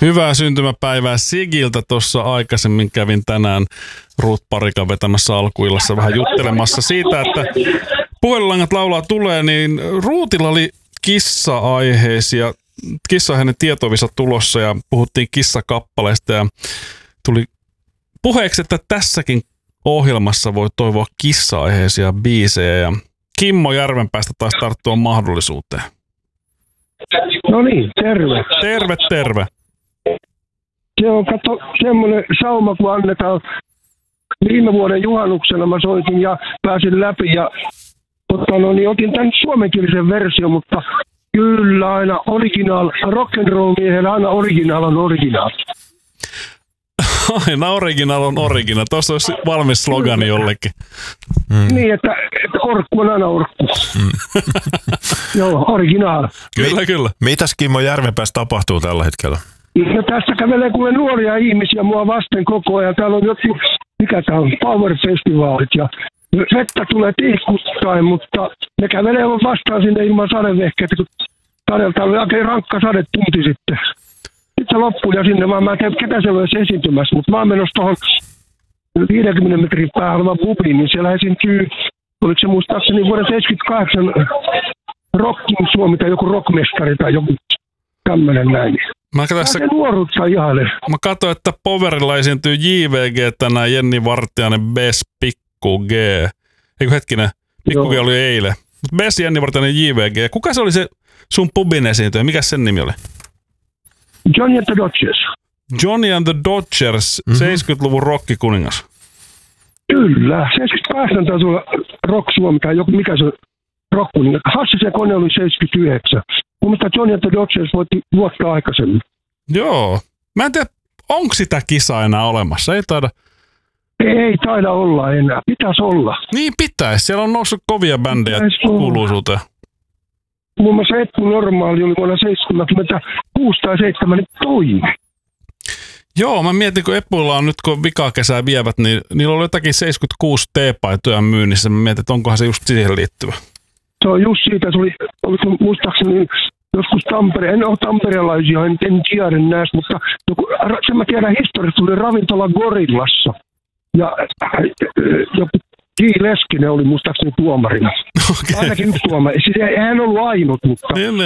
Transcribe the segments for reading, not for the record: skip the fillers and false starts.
Hyvää syntymäpäivää Sigiltä. Tuossa aikaisemmin kävin tänään Ruut Parikan vetämässä alkuillassa vähän juttelemassa siitä, että puhelinlangat laulaa tulee, niin Ruutilla oli kissa-aiheisia, kissa-aiheinen tietovisa tulossa ja puhuttiin kissakappaleista ja tuli puheeksi, että tässäkin ohjelmassa voi toivoa kissa-aiheisia biisejä ja Kimmo Järvenpäästä taisi tarttua mahdollisuuteen. No niin, terve. Terve. Se on semmoinen sauma, kun annetaan. Viime vuoden juhannuksena mä soitin ja pääsin läpi ja otin tämän suomenkielisen version, mutta kyllä aina original, rock'n'roll-miehellä aina original on original. Aina original on original. Tuossa olisi valmis slogani jollekin. Niin, että orkku on aina orkku. Joo, original. Kyllä. Mitäs Kimmo Järvenpäässä tapahtuu tällä hetkellä? No tässä kävelee kuule nuoria ihmisiä mua vasten koko ajan. Täällä on joku, mikä tää on, Power-festivaalit ja vettä tulee tihkuttain, mutta ne kävelee vastaan sinne ilman sadevehkeitä, kun sadelta oli oikein rankka sade tunti sitten. Sitten se loppui ja sinne mä en tiedä, ketä siellä olisi esiintymässä, mutta mä oon menossa tuohon 50 metrin päähän oleva bubliin, niin siellä esiintyy, oliko se muistaakseni vuoden 78 Rockin Suomi tai joku rockmestari tai joku tämmöinen näin. Mä katsoin, että Powerilla esiintyy JVG tänään, Jenni Vartiainen, Bes, Pikku G. Eikö hetkinen, Pikku G oli eilen. Bes, Jenni Vartiainen, JVG. Kuka se oli se sun pubin esiintyjä? Mikä sen nimi oli? Johnny and the Dodgers. Johnny and the Dodgers, 70-luvun rockikuningas. Kyllä, 78 taisi olla Rock Suomi tai joku, mikä se rockkuningas. Hassis ja Kone oli 79. Mun mielestä Johnny and the Dodgers voitti vuotta aikaisemmin. Joo. Mä en tiedä, onko sitä kisaa enää olemassa? Ei taida olla enää. Pitäisi olla. Niin pitäisi. Siellä on noussut kovia bändejä kuuluisuuteen. Muun muassa Eppu Normaali oli vuonna 76 tai 7 niin toimi. Joo, mä mietin, kun Eppuilla on nyt, kun vikaa kesää vievät, niin niillä oli jotakin 76 teepaitoja myynnissä. Mä mietin, että onkohan se just siihen liittyvä. Se on just siitä, se oli muistaakseni joskus en ole tamperelaisia, en tiedä näistä, mutta sen mä tiedän historiasta, tuli ravintola Gorillassa. Ja joku J. Leskinen oli muistaakseni tuomarina. Okay. Ainakin yksi tuomari. Siis ei hän ollut ainut, mutta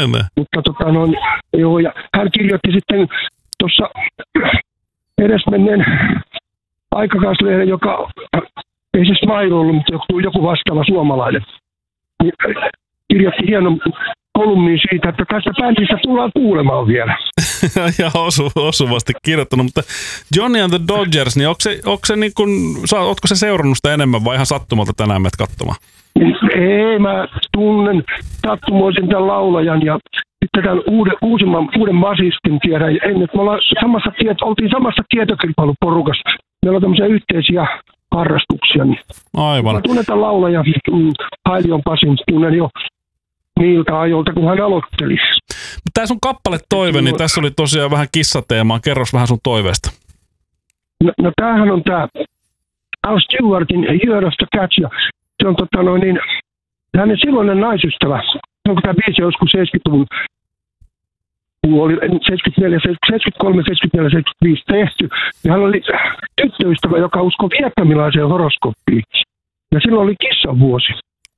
joo, ja hän kirjoitti sitten tuossa edesmenneen aikakauslehden, joka ei se Smile ollut, mutta joku vastaava suomalainen. Kirjoitti hienon kolumnin siitä, että tästä bändistä tullaan kuulemaan vielä. Ja osuvasti kirjoittanut, mutta Johnny and the Dodgers, niin onko se niin kuin, ootko se seurannut sitä enemmän vai ihan sattumalta tänään menet katsomaan? Ei, mä tunnen sattumoisin tämän laulajan ja sitten tämän uuden basistin tiedän. Me oltiin samassa tietokilpailuporukassa. Meillä on tämmöisiä yhteisiä harrastuksia. Niin aivan. Mä tunnen tämän laulajan, Hailion Pasin, tunnen jo niiltä ajoilta, kun hän aloitteli. Tämä sun kappale toive, niin tässä oli tosiaan vähän kissateemaa. Kerros vähän sun toiveesta. No tämähän on tämä Al Stewartin Year of the Catch. Ja se on hänen silloinen naisystävä. Onko tämä biisi joskus 70-luvun oli 73, 74, 75 tehty. Ja hän oli tyttöystävä, joka uskoi vietnamilaiseen horoskooppiin. Ja silloin oli kissan vuosi.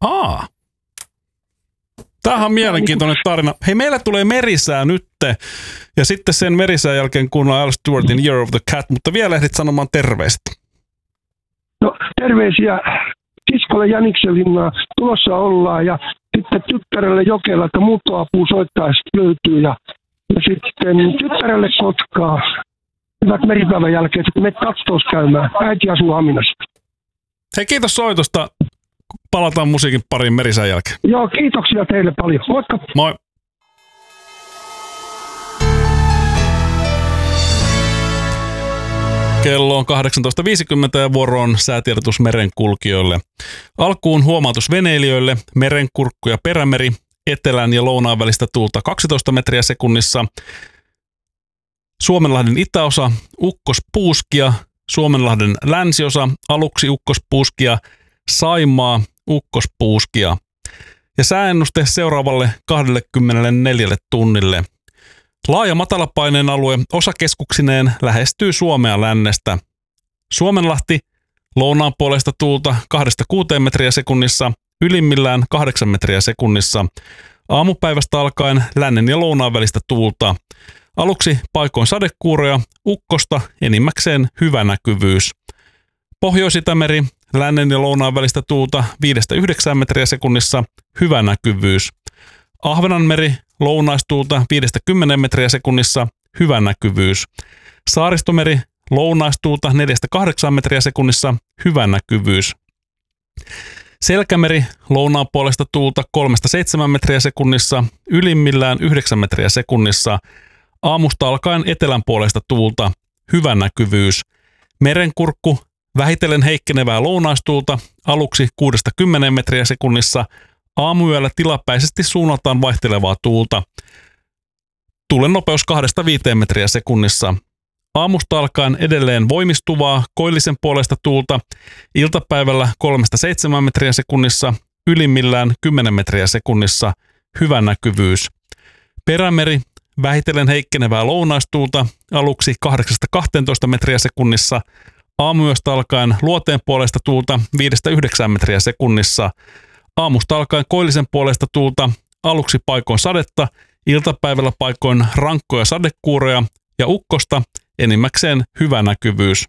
Tämähän on mielenkiintoinen tarina. Hei, meillä tulee merisää nytte, ja sitten sen merisään jälkeen kuunnellaan Al Stewartin Year of the Cat, mutta vielä ehdit sanomaan terveistä. No, terveisiä siskolle Jäniksenlinnaan tulossa ollaan, ja sitten tyttärelle Jokela, että muuttoapua soittaessa löytyy, ja sitten tyttärelle Kotkaa. Hyvät meripäivän jälkeen, että menet katsoos käymään. Äiti asuu Haminassa. Hei, kiitos soitosta. Palataan musiikin pariin merisään jälkeen. Joo, kiitoksia teille paljon. Moikka. Moi. Kello on 18.50 ja vuoro on säätiedotus merenkulkijoille. Alkuun huomautus veneilijöille, merenkurkku ja perämeri, etelän ja lounaan välistä tuulta 12 metriä sekunnissa. Suomenlahden itäosa, ukkospuuskia, Suomenlahden länsiosa, aluksi ukkospuuskia, Saimaa, ukkospuuskia. Ja sääennuste seuraavalle 24 tunnille. Laaja matalapaineen alue osakeskuksineen lähestyy Suomea lännestä. Suomenlahti lounaan puolesta tuulta 2-6 metriä sekunnissa, ylimmillään 8 metriä sekunnissa. Aamupäivästä alkaen lännen ja lounaan välistä tuulta. Aluksi paikoin sadekuuroja, ukkosta, enimmäkseen hyvä näkyvyys. Pohjois-Itämeri, lännen ja lounaan välistä tuulta 5-9 metriä sekunnissa, hyvä näkyvyys. Ahvenanmeri, lounaistuulta 5-10 metriä sekunnissa, hyvä näkyvyys. Saaristomeri, lounaistuulta 4-8 metriä sekunnissa, hyvä näkyvyys. Selkämeri, lounaan puolesta tuulta 3-7 metriä sekunnissa, ylimmillään 9 metriä sekunnissa. Aamusta alkaen etelän puolesta tuulta, hyvä näkyvyys. Merenkurkku, vähitellen heikkenevää lounaistuulta, aluksi 6-10 metriä sekunnissa. Aamuyöllä tilapäisesti suunnataan vaihtelevaa tuulta. Tuulen nopeus 2-5 metriä sekunnissa. Aamusta alkaen edelleen voimistuvaa koillisen puolesta tuulta, iltapäivällä 3-7 metriä sekunnissa, ylimmillään 10 metriä sekunnissa, hyvä näkyvyys. Perämeri, vähitellen heikkenevää lounaistuulta, aluksi 8-12 metriä sekunnissa, aamuyöstä alkaen luoteen puolesta tuulta 5-9 metriä sekunnissa, aamusta alkaen koillisen puolesta tuulta, aluksi paikoin sadetta, iltapäivällä paikoin rankkoja sadekuuroja ja ukkosta, enimmäkseen hyvä näkyvyys.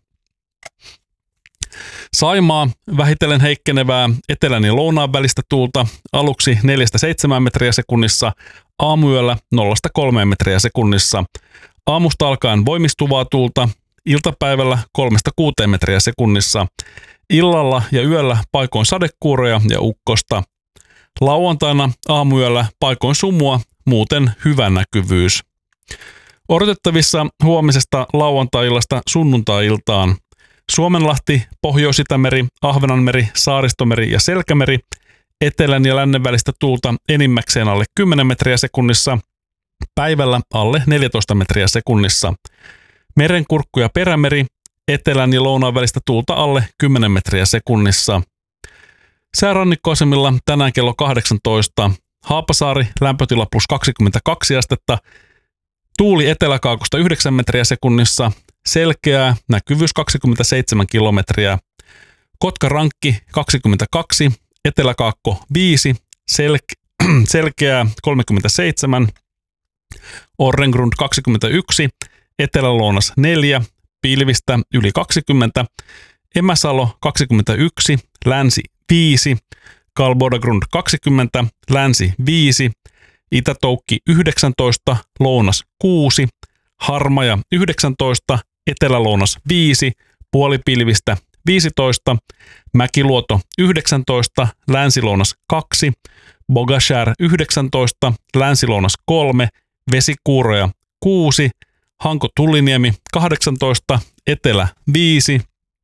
Saimaa, vähitellen heikkenevää etelän ja lounaan välistä tuulta, aluksi 4-7 metriä sekunnissa, aamuyöllä 0-3 metriä sekunnissa. Aamusta alkaen voimistuvaa tuulta, iltapäivällä 3-6 metriä sekunnissa. Illalla ja yöllä paikoin sadekuuroja ja ukkosta. Lauantaina aamuyöllä paikoin sumua, muuten hyvä näkyvyys. Odotettavissa huomisesta lauantai-illasta sunnuntai-iltaan. Suomenlahti, Pohjois-Itämeri, Ahvenanmeri, Saaristomeri ja Selkämeri, etelän ja lännen välistä tuulta enimmäkseen alle 10 metriä sekunnissa, päivällä alle 14 metriä sekunnissa. Merenkurkku ja Perämeri, etelän ja lounaan välistä tuulta alle 10 metriä sekunnissa. Säärannikkoasemilla tänään kello 18. Haapasaari, lämpötila plus 22 astetta. Tuuli eteläkaakosta 9 metriä sekunnissa. Selkeää, näkyvyys 27 kilometriä. Kotka-Rankki 22, eteläkaakko 5, selkeää 37. Orrengrund 21, etelälounas 4, pilvistä yli 20. Emäsalo 21, länsi 5. Kalbodagrund 20, länsi 5. Itätoukki 19, lounas 6. Harmaja 19, etelälounas 5, puolipilvistä 15, Mäkiluoto 19, länsilounas 2, Bogashär 19, länsilounas 3, Vesikuuroja 6, Hanko-Tulliniemi 18, etelä 5,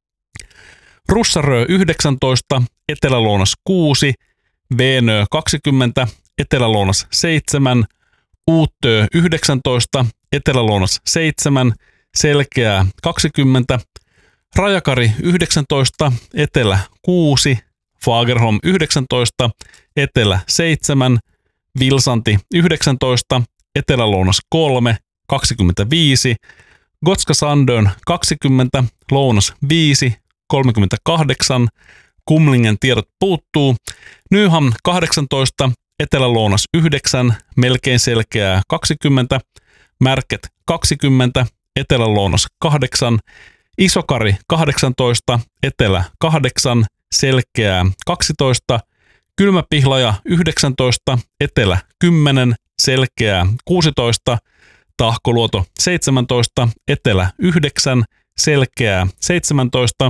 Russarö 19, etelälounas 6, Veenö 20, etelälounas 7, Uuttöö 19, etelälounas 7, selkeää 20, Rajakari 19, etelä 6, Fagerholm 19, etelä 7, Vilsanti 19, etelälounas 3, 25, Gotska Sandön 20, lounas 5, 38, Kumlingen tiedot puuttuu, Nyhamn 18, etelälounas 9, melkein selkeää 20, Märket 20, etelälounas 8, Isokari 18, etelä 8, selkeää 12, Kylmäpihlaja 19, etelä 10, selkeää 16, Tahkoluoto 17, etelä 9, selkeää 17,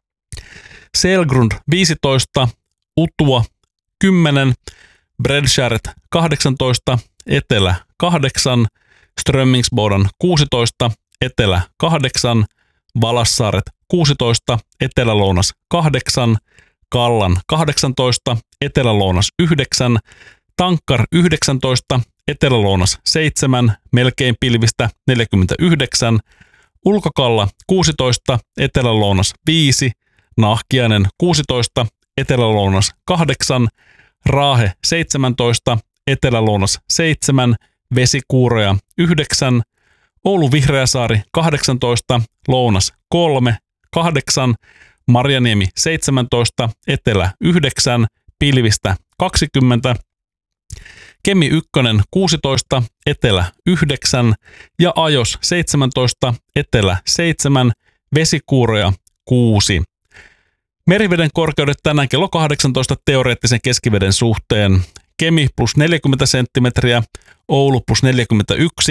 Selgrund 15, Utua 10, Bredskäret 18, etelä 8, Strömmingsboden 16, etelä 8, Valassaaret 16, etelälounas 8, Kallan 18, etelälounas 9, Tankkar 19, etelälounas 7, melkein pilvistä 49, Ulkokalla 16, etelälounas 5, Nahkiainen 16, etelälounas 8, Raahe 17, etelälounas 7, Vesikuuroja 9, Oulu Vihreäsaari 18, Lounas 3, 8, Marjaniemi 17, Etelä 9, Pilvistä 20, Kemi 1 16, Etelä 9 ja Ajos 17, Etelä 7, Vesikuuroja 6. Meriveden korkeudet tänään kello 18 teoreettisen keskiveden suhteen. Kemi plus 40 senttimetriä, Oulu plus 41,